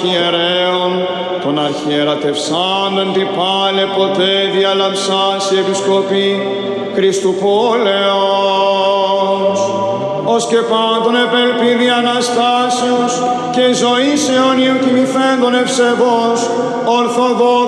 αρχιερέων, των αρχιερατευσάντων την πάλε ποτέ διαλαμψάς η Επισκοπή Χριστού πόλεως, ως και πάντων επελπίδη Αναστάσεως και ζωής αιωνίου κοιμηθέντων ευσεβώς, Ορθοδόξου